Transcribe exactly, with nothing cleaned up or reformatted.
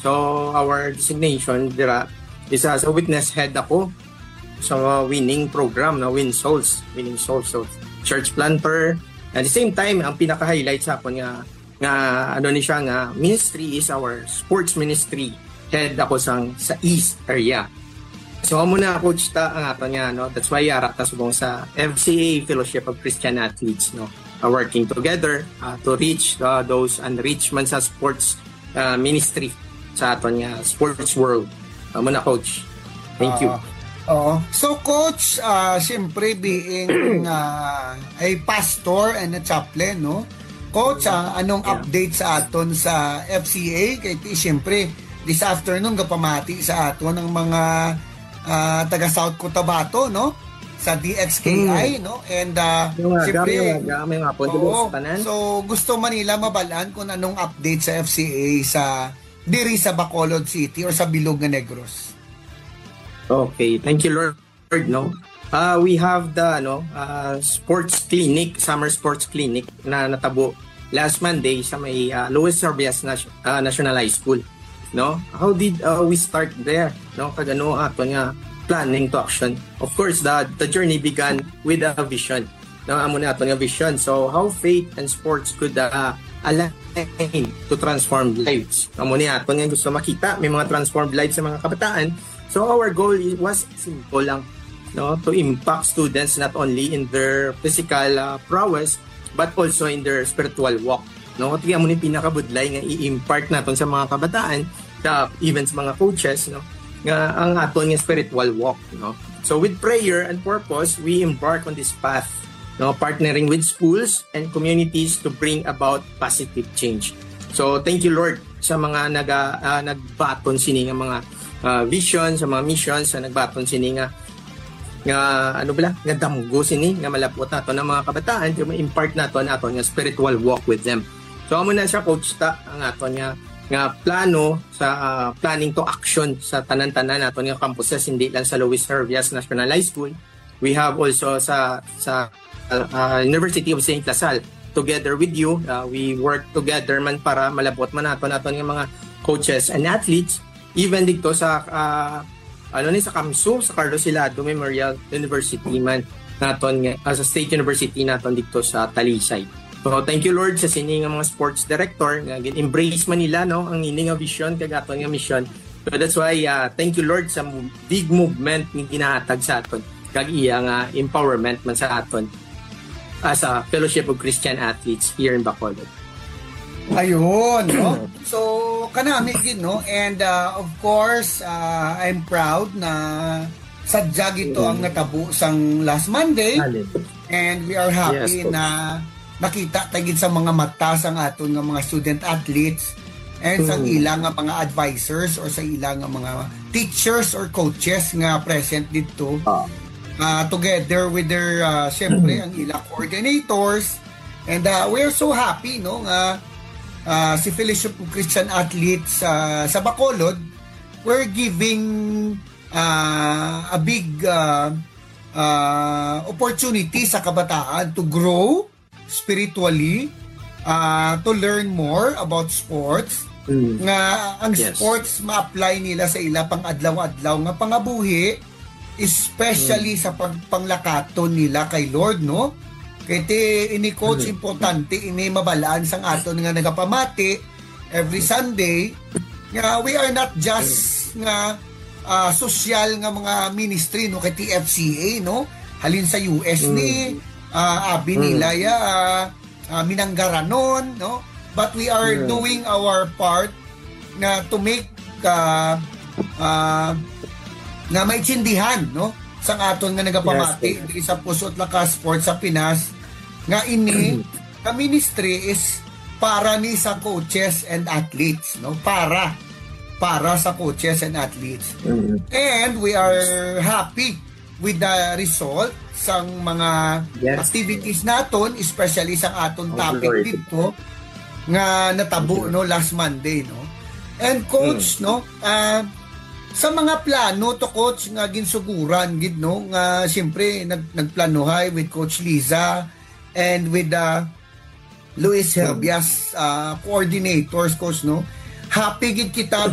So our designation dira is as a witness head ako sa winning program na Win Souls, Winning Souls. So church planter. At the same time, ang pinaka-highlight sa akin nga nga ano ni siya nga ministry is our sports ministry. Head ako sang sa East area. So amo na coach ta ang ato niya no. That's why ara ta subong sa F C A Fellowship of Christian Athletes no. Uh, working together uh, to reach uh, those unreached man sa sports uh, ministry sa ato niya sports world. Amo na coach. Thank you. Uh, oh. So coach, uh, siyempre being uh, a pastor and a chaplain no. Coach, uh, anong yeah. update sa aton sa F C A kay siyempre this afternoon kapamati sa aton ng mga Uh, taga South Cotabato no sa D X K I mm. no and uh, siyempre oh, so gusto Manila mabalaan kung anong update sa F C A sa diri sa Bacolod City or sa Bilog nga Negros. Okay, thank you Lord no. Uh, we have the no uh, sports clinic, summer sports clinic na natabo last Monday sa may uh, Luis Sorbias Nas- uh, National High School. No, how did uh, we start there? No, kagano ato nga planning to action. Of course, the the journey began with a vision. No, amo na ato nga vision. So, how faith and sports could uh, align to transform lives. Amo ni ato nga gusto makita may mga transformed lives sa mga kabataan. So, our goal was simple lang, no, to impact students not only in their physical uh, prowess but also in their spiritual walk. No, tiyan mo ni pinakabudlay nga i-impart naton sa mga kabataan, sa even sa mga coaches, no, nga ang aton nga spiritual walk, no. So with prayer and purpose, we embark on this path, no, partnering with schools and communities to bring about positive change. So thank you Lord sa mga naga uh, nagbaton sini nga mga uh, visions, sa mga missions sa nagbaton sini nga nga ano bala nga damgo sini nga malapot nato ng mga kabataan to ma-impart naton aton nga spiritual walk with them. So amo na siya coach ta ang aton nga nga plano sa uh, planning to action sa tanan-tanan naton nga campuses hindi lang sa Luis Sorbias National High School. We have also sa sa uh, University of Saint Lasal. Together with you, uh, we work together man para malabot man naton naton nga mga coaches and athletes even dito sa uh, ano ni sa Kamsu sa Carlos Hilado Memorial University man naton nga uh, sa State University naton dito sa Talisay. So thank you Lord sa sini nga mga sports director nga gin-embrace man nila no ang ini nga vision kag aton nga mission. So that's why uh, thank you Lord sa big movement ni ginahatag sa aton kag iya nga empowerment man sa aton as a Fellowship of Christian Athletes here in Bacolod. Ayun, no? So kanami gid no and uh, of course uh, I'm proud na sadyag ito ang natabo sang last Monday and we are happy yes, na nakita tagid sa mga mata sang aton nga mga student athletes and sa ilang nga mga advisors or sa ilang nga mga teachers or coaches nga present dito uh, together with their uh, syempre ang ilang coordinators and uh, we are so happy no nga uh, si Fellowship of Christian Athletes uh, sa Bacolod we're giving uh, a big uh, uh, opportunity sa kabataan to grow spiritually, uh, to learn more about sports, mm. nga ang yes. sports ma-apply nila sa ila pang adlaw-adlaw nga pangabuhi, especially mm. sa pang panglakaton nila kay Lord, no? Kaya ti, ini coach mm. importante, ini mabalaan sang aton nga nagapamati every Sunday, nga we are not just mm. nga uh, social nga mga ministry, no? Kay T F C A, no? Halin sa U S mm. ni Uh, abi nila mm. ya uh, uh, minanggaranon no but we are yeah. doing our part na to make uh, uh, na maintindihan no sang aton nga nagapamati yes, sa Pusot Lakas Sports sa Pinas nga ini ka ministry is para ni sa coaches and athletes no para para sa coaches and athletes mm. and we are happy with the result sang mga yes. activities naton especially sang aton topic oh, dito nga natabo no last Monday no and coach mm. no uh, sa mga plano to coach nga ginsuguran gid no nga siyempre nag nagplanuhay with Coach Liza and with the uh, Luis Sorbias uh, coordinators coach no happy gid kita